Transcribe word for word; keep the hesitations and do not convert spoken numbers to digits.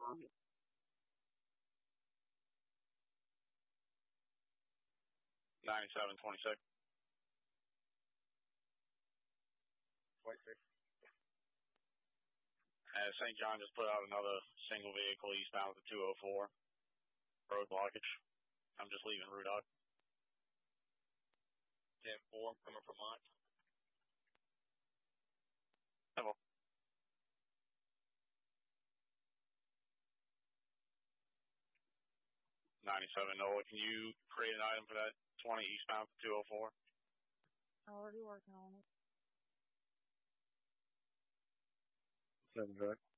ninety-seven twenty-six. twenty-six. Uh, Saint John just put out another single vehicle eastbound to two oh four. Road blockage. I'm just leaving Route out. ten four, coming from Mont. Hello. ninety-seven Nola, can you create an item for that twenty eastbound to two oh four? Already working on it. seven, good.